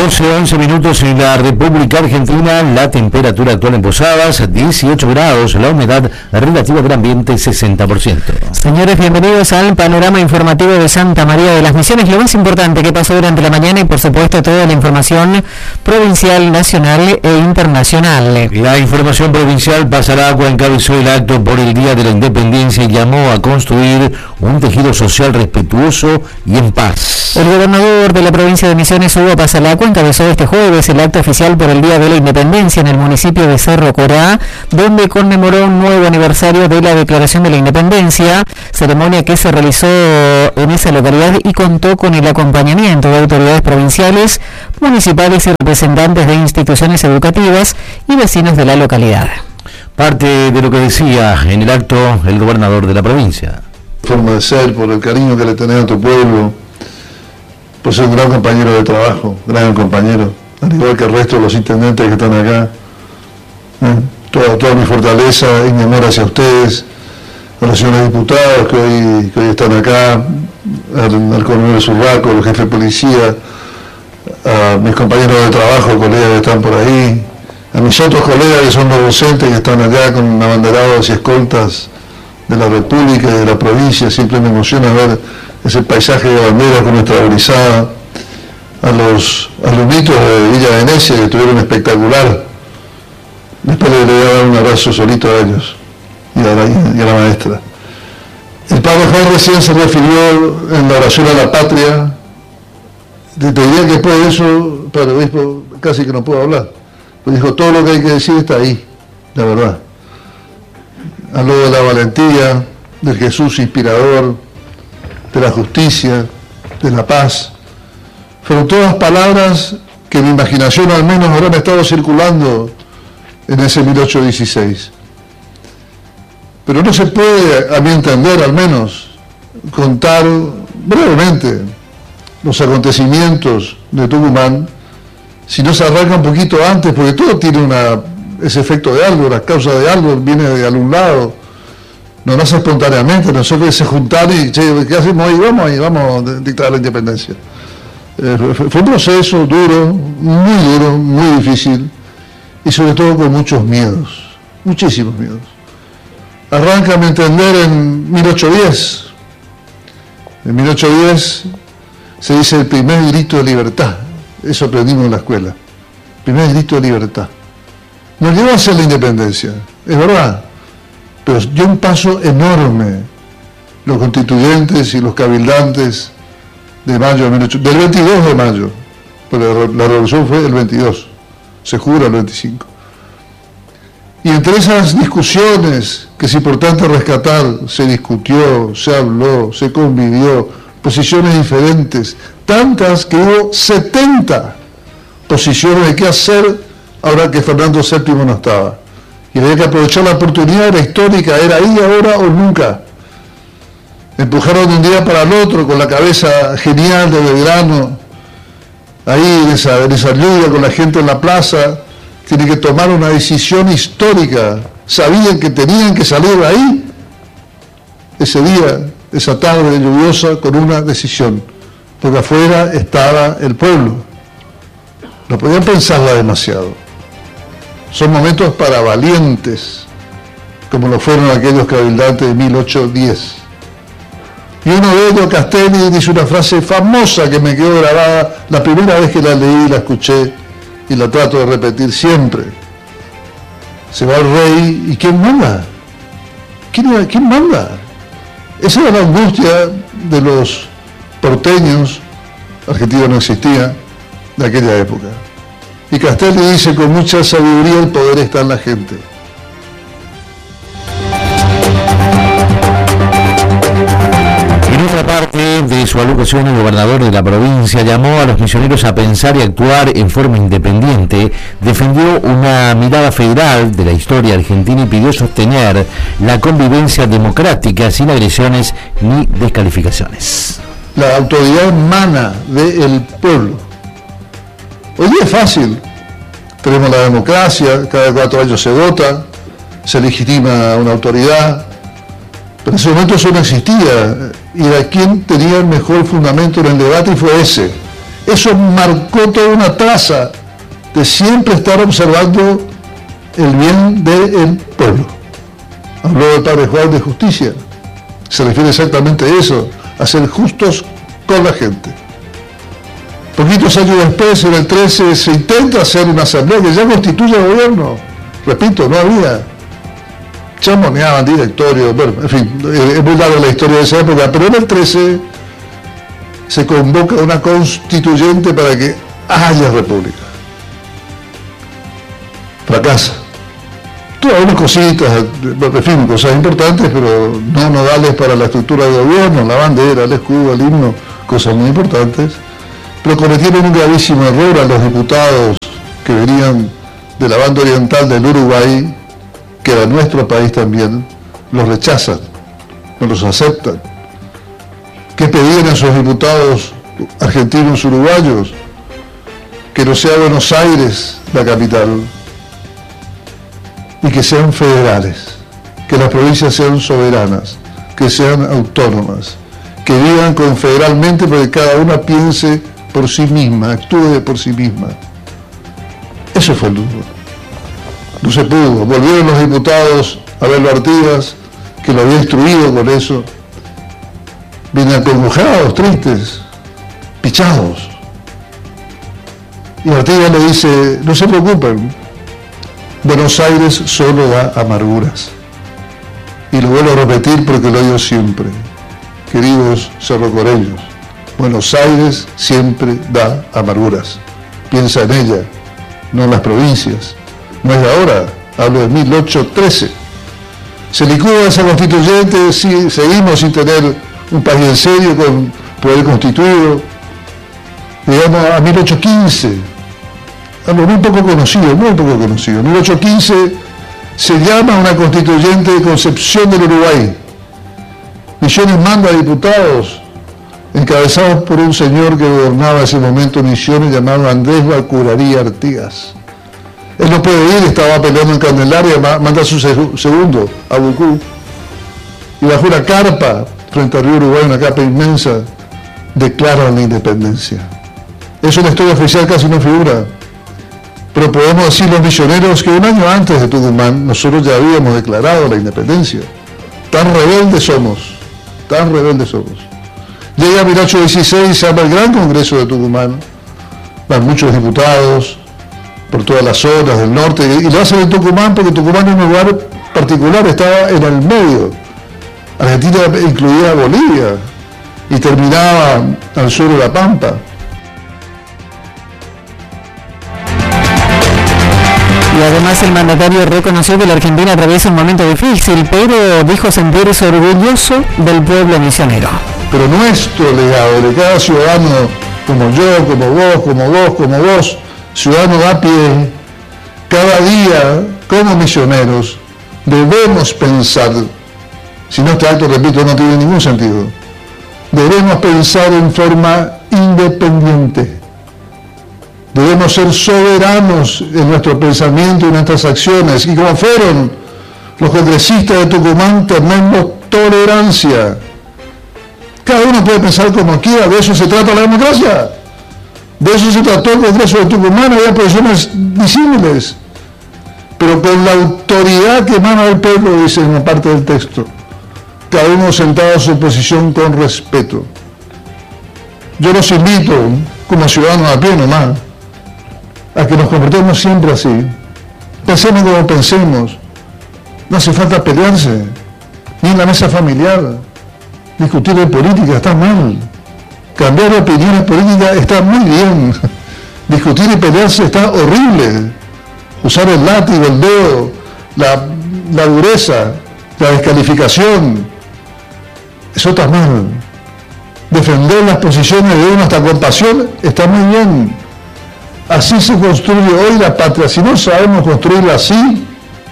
12:11 minutos en la República Argentina. La temperatura actual en Posadas, 18 grados. La humedad relativa del ambiente, 60%. Señores, bienvenidos al panorama informativo de Santa María de las Misiones. Lo más importante que pasó durante la mañana y, por supuesto, toda la información provincial, nacional e internacional. La información provincial: Pasalacua encabezó el acto por el Día de la Independencia y llamó a construir un tejido social respetuoso y en paz. El gobernador de la provincia de Misiones, Hugo Pasalacua, encabezó este jueves el acto oficial por el Día de la Independencia en el municipio de Cerro Corá, donde conmemoró un nuevo aniversario de la Declaración de la Independencia, ceremonia que se realizó en esa localidad y contó con el acompañamiento de autoridades provinciales, municipales y representantes de instituciones educativas y vecinos de la localidad. Parte de lo que decía en el acto el gobernador de la provincia. Forma de ser, por el cariño que le tenés a tu pueblo, por ser un gran compañero de trabajo, gran compañero, al igual que el resto de los intendentes que están acá. Toda mi fortaleza y mi amor hacia ustedes, a los señores diputados que hoy están acá, al coronel Zurraco, al jefe de policía, a mis compañeros de trabajo, colegas que están por ahí, a mis otros colegas que son los docentes que están allá con abanderados y escoltas de la República y de la provincia. Siempre me emociona ver ese paisaje de banderas con nuestra brizada, a los alumnitos de Villa Venecia que estuvieron espectacular. Después le voy a dar un abrazo solito a ellos y a la maestra. El padre Juan recién se refirió en la oración a la patria. Te diría que después de eso, padre obispo, casi que no puedo hablar. Pues dijo, todo lo que hay que decir está ahí, la verdad. Habló de la valentía, del Jesús inspirador, de la justicia, de la paz. Fueron todas palabras que en mi imaginación al menos habrán estado circulando en ese 1816. Pero no se puede, a mi entender al menos, contar brevemente los acontecimientos de Tucumán si no se arranca un poquito antes, porque todo tiene ese efecto de algo, la causa de algo viene de algún lado. No nace espontáneamente, nosotros se juntaron y, ¿qué hacemos hoy? Vamos a dictar la independencia. Fue un proceso duro, muy difícil, y sobre todo con muchos miedos, muchísimos miedos. Arranca, a mi entender, en 1810. En 1810 se dice el primer grito de libertad. Eso aprendimos en la escuela. Primer grito de libertad. Nos llevó a hacer la independencia, es verdad. Pero dio un paso enorme los constituyentes y los cabildantes de mayo del 22 de mayo, pero la revolución fue el 22, se jura el 25. Y entre esas discusiones, que es importante rescatar, se discutió, se habló, se convivió, posiciones diferentes, tantas que hubo 70 posiciones de qué hacer ahora que Fernando VII no estaba. Y había que aprovechar la oportunidad, era histórica, era ahí, ahora o nunca. Empujaron de un día para el otro con la cabeza genial de Belgrano, ahí en esa lluvia con la gente en la plaza. Tienen que tomar una decisión histórica. Sabían que tenían que salir de ahí ese día, esa tarde lluviosa, con una decisión, porque afuera estaba el pueblo. No podían pensarla demasiado. Son momentos para valientes, como lo fueron aquellos cabildantes de 1810. Y uno de ellos, Castelli, dice una frase famosa que me quedó grabada la primera vez que la leí, la escuché y la trato de repetir siempre. Se va el rey, ¿y quién manda? ¿Quién manda? Esa era la angustia de los porteños, Argentina no existía, de aquella época. Y Castelli dice con mucha sabiduría, el poder está en la gente. En otra parte de su alocución, el gobernador de la provincia llamó a los misioneros a pensar y actuar en forma independiente, defendió una mirada federal de la historia argentina y pidió sostener la convivencia democrática sin agresiones ni descalificaciones. La autoridad emana del pueblo. Hoy día es fácil, tenemos la democracia, cada 4 años se vota, se legitima una autoridad, pero en ese momento eso no existía, y era quien tenía el mejor fundamento en el debate y fue ese, Eso marcó toda una traza de siempre estar observando el bien del pueblo. Habló del padre Juan de justicia. Se refiere exactamente a eso, a ser justos con la gente. Poquitos años después, en el 13, se intenta hacer una asamblea que ya constituye el gobierno. Repito, no había. Chamoneaban directorios, bueno, en fin, es muy larga la historia de esa época, pero en el 13 se convoca una constituyente para que haya república. Fracasa. Tuvo algunas cositas, en fin, cosas importantes, pero no nodales para la estructura del gobierno, la bandera, el escudo, el himno, cosas muy importantes. Pero cometieron un gravísimo error a los diputados que venían de la banda oriental del Uruguay, que era nuestro país también, los rechazan, no los aceptan. ¿Qué pedían a sus diputados argentinos uruguayos? Que no sea Buenos Aires la capital y que sean federales, que las provincias sean soberanas, que sean autónomas, que vivan confederalmente, porque cada una piense por sí misma, actúe por sí misma. Eso fue el duro. No se pudo. Volvieron los diputados a verlo Artigas, que lo había instruido con eso. Vienen acongojados, tristes, pichados. Y Artigas le dice, no se preocupen, Buenos Aires solo da amarguras. Y lo vuelvo a repetir porque lo digo siempre. Queridos cerrocoreños, Buenos Aires siempre da amarguras. Piensa en ella, no en las provincias. No es de ahora, hablo de 1813. Se licúa esa constituyente, sí, seguimos sin tener un país en serio con poder constituido. Llegamos a 1815, algo muy poco conocido, muy poco conocido. En 1815 se llama una constituyente de Concepción del Uruguay. Misiones manda a diputados encabezados por un señor que gobernaba en ese momento Misiones llamado Andrés Bacurarí Artigas. Él no puede ir, estaba peleando en Candelaria, manda a su segundo, a Bucú, y bajo una carpa frente al río Uruguay, una carpa inmensa, declaran la independencia. Eso en la historia oficial casi no figura, pero podemos decir los misioneros que un año antes de Tucumán nosotros ya habíamos declarado la independencia. Tan rebeldes somos, tan rebeldes somos. Llega 1816, se llama el Gran Congreso de Tucumán, van muchos diputados por todas las zonas del norte, y lo hacen en Tucumán porque Tucumán es un lugar particular, estaba en el medio. Argentina incluía a Bolivia y terminaba al sur de la Pampa. Y además el mandatario reconoció que la Argentina atraviesa un momento difícil, pero dijo sentirse orgulloso del pueblo misionero. Pero nuestro legado, de cada ciudadano como yo, como vos, ciudadano a pie, cada día, como misioneros, debemos pensar, si no este acto, repito, no tiene ningún sentido, debemos pensar en forma independiente. Debemos ser soberanos en nuestro pensamiento y nuestras acciones. Y como fueron los congresistas de Tucumán, tenemos tolerancia. Cada uno puede pensar como quiera, de eso se trata la democracia. De eso se trató el Congreso de Tucumán, había posiciones disímiles, pero con la autoridad que emana del pueblo, dice en una parte del texto, cada uno sentado a su posición con respeto. Yo los invito, como ciudadanos a pie nomás, a que nos comportemos siempre así. Pensemos como pensemos. No hace falta pelearse, ni en la mesa familiar. Discutir de política está mal. Cambiar de opiniones políticas está muy bien. Discutir y pelearse está horrible. Usar el látigo, el dedo, la dureza, la descalificación, eso está mal. Defender las posiciones de uno hasta con pasión está muy bien. Así se construye hoy la patria. Si no sabemos construirla así,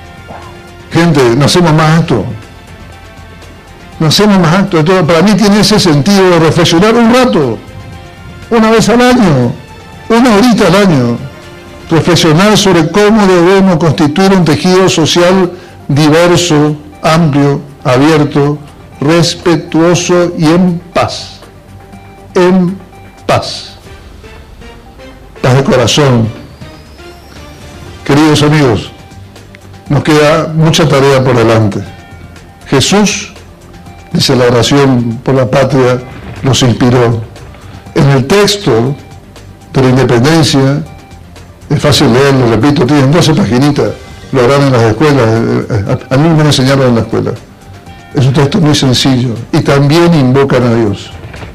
gente, no hacemos más acto. No hacemos más acto. Entonces, para mí tiene ese sentido de reflexionar un rato, una vez al año, una horita al año, reflexionar sobre cómo debemos constituir un tejido social diverso, amplio, abierto, respetuoso y en paz. En paz. las de corazón. Queridos amigos, nos queda mucha tarea por delante. Jesús, dice la oración por la patria, nos inspiró. En el texto de la independencia, es fácil leerlo, repito, tienen 12 paginitas, lo harán en las escuelas, a mí me lo enseñaron en la escuela. Es un texto muy sencillo y también invocan a Dios.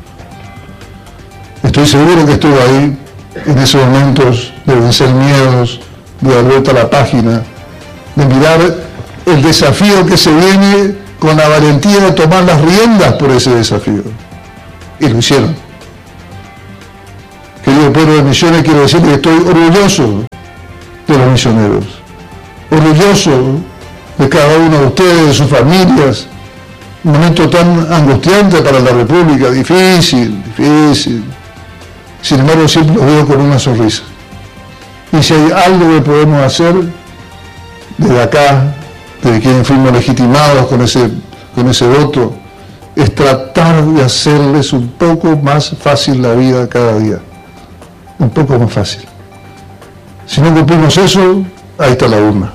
Estoy seguro que estuvo ahí en esos momentos de vencer miedos, de dar vuelta a la página, de mirar el desafío que se viene con la valentía de tomar las riendas por ese desafío. Y lo hicieron. Querido pueblo de Misiones, quiero decirles que estoy orgulloso de los misioneros, orgulloso de cada uno de ustedes, de sus familias. Un momento tan angustiante para la República, difícil. Sin embargo, siempre los veo con una sonrisa. Y si hay algo que podemos hacer desde acá, desde quienes fuimos legitimados con ese voto, es tratar de hacerles un poco más fácil la vida cada día. Un poco más fácil. Si no cumplimos eso, ahí está la urna.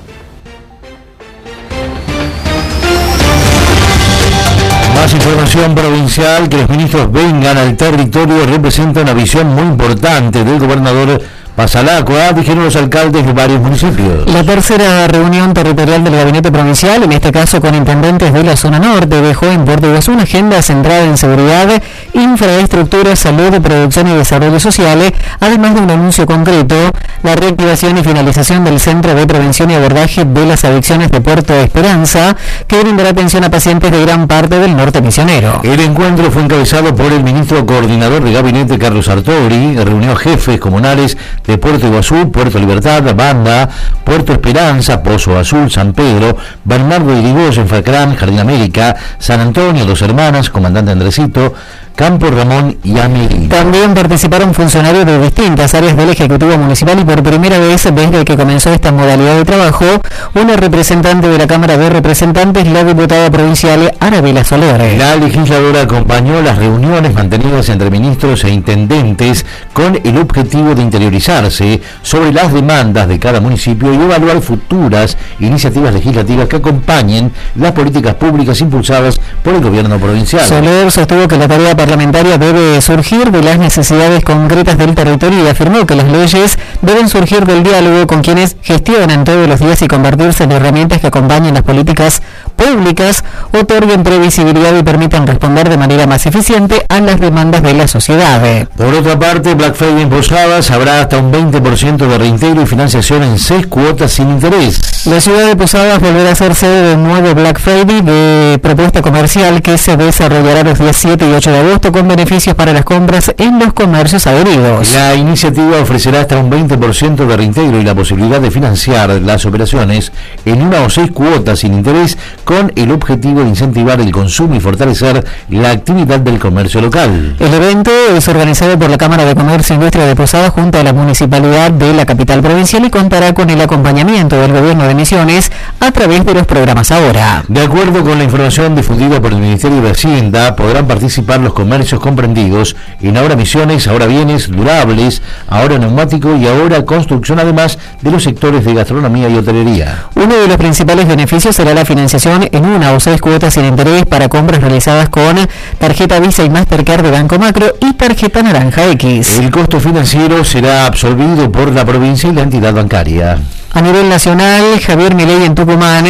Más información provincial: que los ministros vengan al territorio representa una visión muy importante del gobernador Pasalacqua, dijeron los alcaldes de varios municipios. La tercera reunión territorial del gabinete provincial, en este caso con intendentes de la zona norte, dejó en Puerto Iguazú una agenda centrada en seguridad, infraestructura, salud, producción y desarrollo sociales, además de un anuncio concreto: la reactivación y finalización del Centro de Prevención y Abordaje de las Adicciones de Puerto Esperanza, que brindará atención a pacientes de gran parte del norte misionero. El encuentro fue encabezado por el ministro coordinador de gabinete, Carlos Sartori. Reunió jefes comunales de Puerto Iguazú, Puerto Libertad, Banda, Puerto Esperanza, Pozo Azul, San Pedro, Bernardo Irigoyen, Falcrán, Jardín América, San Antonio, Dos Hermanas, Comandante Andresito, Campo Ramón y América. También participaron funcionarios de distintas áreas del Ejecutivo Municipal y por primera vez desde que comenzó esta modalidad de trabajo, una representante de la Cámara de Representantes, la diputada provincial Arabela Soler. La legisladora acompañó las reuniones mantenidas entre ministros e intendentes con el objetivo de interiorizarse sobre las demandas de cada municipio y evaluar futuras iniciativas legislativas que acompañen las políticas públicas impulsadas por el gobierno provincial. Soler sostuvo que la tarea parlamentaria debe surgir de las necesidades concretas del territorio y afirmó que las leyes deben surgir del diálogo con quienes gestionan todos los días y convertirse en herramientas que acompañen las políticas públicas, otorguen previsibilidad y permitan responder de manera más eficiente a las demandas de la sociedad. Por otra parte, Black Friday en Posadas habrá hasta un 20% de reintegro y financiación en 6 cuotas sin interés. La ciudad de Posadas volverá a ser sede del nuevo Black Friday de propuesta comercial que se desarrollará los días 7 y 8 de agosto con beneficios para las compras en los comercios adheridos. La iniciativa ofrecerá hasta un 20% de reintegro y la posibilidad de financiar las operaciones en 1 o 6 cuotas sin interés, con el objetivo de incentivar el consumo y fortalecer la actividad del comercio local. El evento es organizado por la Cámara de Comercio e Industria de Posadas junto a la Municipalidad de la capital provincial y contará con el acompañamiento del Gobierno de Misiones a través de los programas Ahora. De acuerdo con la información difundida por el Ministerio de Hacienda, podrán participar los comercios comprendidos en Ahora Misiones, Ahora Bienes Durables, Ahora Neumático y Ahora Construcción, además de los sectores de gastronomía y hotelería. Uno de los principales beneficios será la financiación en 1 o 6 cuotas sin interés para compras realizadas con tarjeta Visa y Mastercard de Banco Macro y tarjeta Naranja X. El costo financiero será absorbido por la provincia y la entidad bancaria. A nivel nacional, Javier Milei en Tucumán,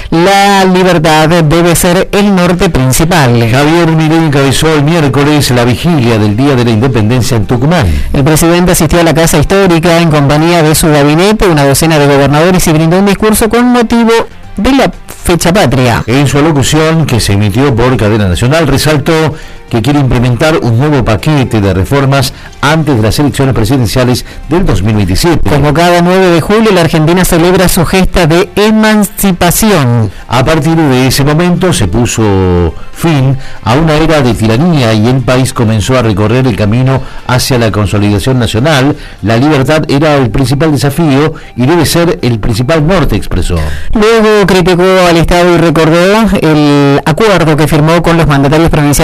la libertad debe ser el norte principal. Javier Milei encabezó el miércoles la vigilia del Día de la Independencia en Tucumán. El presidente asistió a la Casa Histórica en compañía de su gabinete, una docena de gobernadores, y brindó un discurso con motivo de la fecha patria. En su alocución, que se emitió por cadena nacional, resaltó que quiere implementar un nuevo paquete de reformas antes de las elecciones presidenciales del 2027. Como cada 9 de julio, la Argentina celebra su gesta de emancipación. A partir de ese momento se puso fin a una era de tiranía y el país comenzó a recorrer el camino hacia la consolidación nacional. La libertad era el principal desafío y debe ser el principal norte, expresó. Luego criticó al Estado y recordó el acuerdo que firmó con los mandatarios provinciales en 2020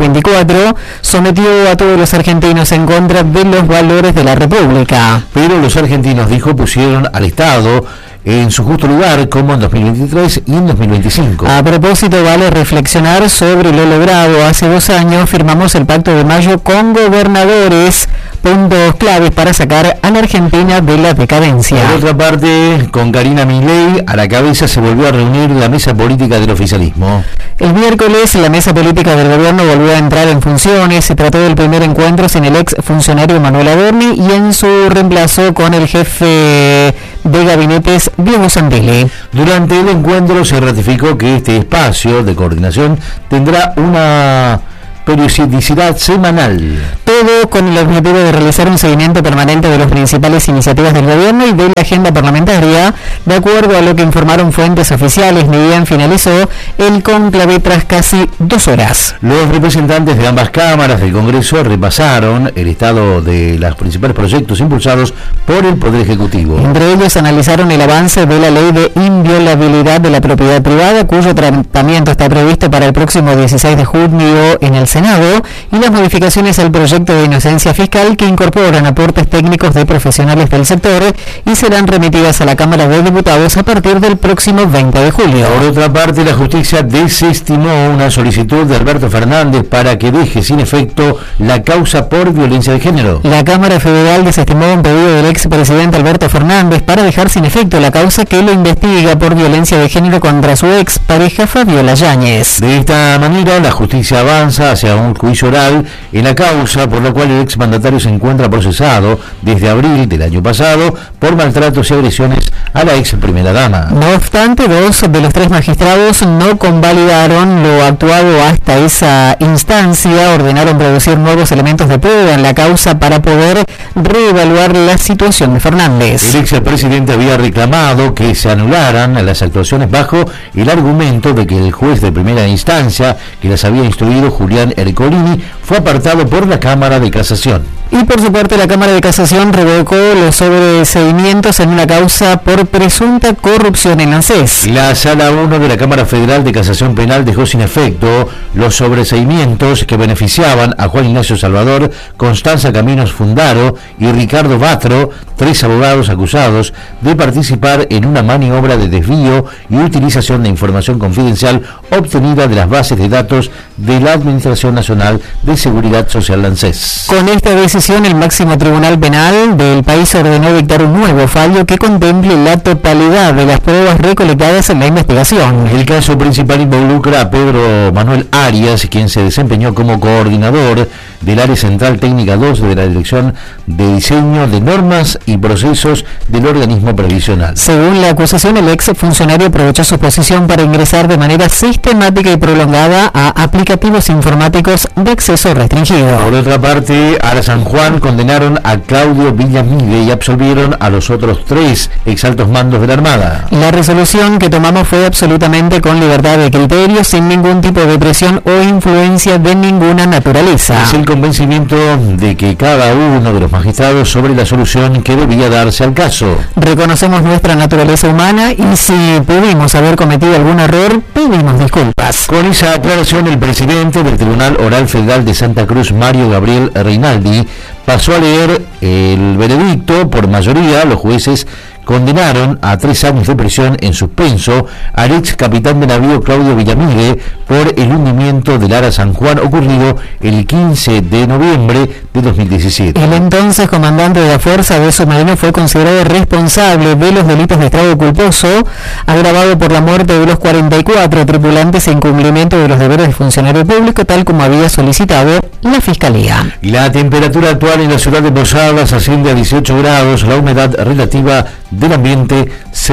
2024, sometió a todos los argentinos en contra de los valores de la República. Pero los argentinos, dijo, pusieron al Estado en su justo lugar, como en 2023 y en 2025. A propósito, vale reflexionar sobre lo logrado. Hace 2 años firmamos el Pacto de Mayo con gobernadores, puntos claves para sacar a la Argentina de la decadencia. Por otra parte, con Karina Milei a la cabeza, se volvió a reunir la mesa política del oficialismo. El miércoles, la mesa política del gobierno volvió a entrar en funciones. Se trató del primer encuentro sin el ex funcionario Manuel Adorni y en su reemplazo con el jefe de gabinetes Diego Santilli. Durante el encuentro se ratificó que este espacio de coordinación tendrá una periodicidad semanal. Todo con el objetivo de realizar un seguimiento permanente de las principales iniciativas del gobierno y de la agenda parlamentaria, de acuerdo a lo que informaron fuentes oficiales. Ni bien finalizó el cónclave tras casi 2 horas. Los representantes de ambas cámaras del Congreso repasaron el estado de los principales proyectos impulsados por el Poder Ejecutivo. Entre ellos analizaron el avance de la ley de inviolabilidad de la propiedad privada, cuyo tratamiento está previsto para el próximo 16 de junio en el Senado, y las modificaciones al proyecto de inocencia fiscal, que incorporan aportes técnicos de profesionales del sector y serán remitidas a la Cámara de Diputados a partir del próximo 20 de julio. Por otra parte, la justicia desestimó una solicitud de Alberto Fernández para que deje sin efecto la causa por violencia de género. La Cámara Federal desestimó un pedido del expresidente Alberto Fernández para dejar sin efecto la causa que lo investiga por violencia de género contra su expareja Fabiola Yáñez. De esta manera, la justicia avanza hacia un juicio oral en la causa, por lo cual el exmandatario se encuentra procesado desde abril del año pasado por maltratos y agresiones a la ex primera dama. No obstante, 2 de los 3 magistrados no convalidaron lo actuado hasta esa instancia. Ordenaron producir nuevos elementos de prueba en la causa para poder reevaluar la situación de Fernández. El expresidente había reclamado que se anularan las actuaciones bajo el argumento de que el juez de primera instancia que las había instruido, Julián Ercolini, fue apartado por la Cámara de Casación. Y por su parte, la Cámara de Casación revocó los sobreseimientos en una causa por presunta corrupción en ANSES. La Sala 1 de la Cámara Federal de Casación Penal dejó sin efecto los sobreseimientos que beneficiaban a Juan Ignacio Salvador, Constanza Caminos Fundaro y Ricardo Batro, 3 abogados acusados de participar en una maniobra de desvío y utilización de información confidencial obtenida de las bases de datos de la Administración Nacional de Seguridad Social ANSES. Con esta decisión, el máximo tribunal penal del país ordenó dictar un nuevo fallo que contemple la totalidad de las pruebas recolectadas en la investigación. El caso principal involucra a Pedro Manuel Arias, quien se desempeñó como coordinador del Área Central Técnica 2 de la Dirección de Diseño de Normas y Procesos del organismo previsional. Según la acusación, el ex funcionario aprovechó su posición para ingresar de manera sistemática y prolongada a aplicativos informáticos de acceso restringido. Por otra parte, a la San Juan condenaron a Claudio Villamide y absolvieron a los otros 3 exaltos mandos de la Armada. La resolución que tomamos fue absolutamente con libertad de criterio, sin ningún tipo de presión o influencia de ninguna naturaleza. Es el convencimiento de que cada uno de los magistrados sobre la solución que debía darse al caso. Reconocemos nuestra naturaleza humana y si pudimos haber cometido algún error, pedimos disculpas. Con esa aclaración, el presidente del Tribunal Oral Federal de Santa Cruz, Mario Gabriel Reinaldi, pasó a leer el veredicto. Por mayoría, los jueces condenaron a 3 años de prisión en suspenso al ex capitán de navío Claudio Villamide por el hundimiento del Ara San Juan ocurrido el 15 de noviembre de 2017. El entonces comandante de la Fuerza de Submarino fue considerado responsable de los delitos de estrago culposo, agravado por la muerte de los 44 tripulantes e incumplimiento de los deberes de funcionario público, tal como había solicitado la Fiscalía. La temperatura actual en la ciudad de Posadas asciende a 18 grados, la humedad relativa del ambiente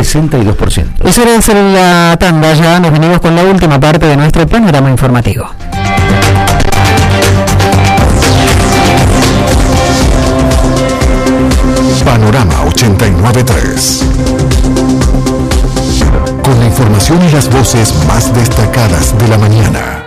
62%. Es hora de hacer la tanda, ya nos venimos con la última parte de nuestro panorama informativo. Panorama 89.3. Con la información y las voces más destacadas de la mañana.